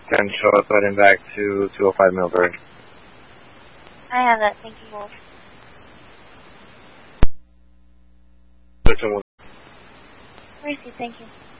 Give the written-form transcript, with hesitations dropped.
10 short, heading back to 205 Millbury. I have that, thank you, Wolf. 13-1. Receive, thank you.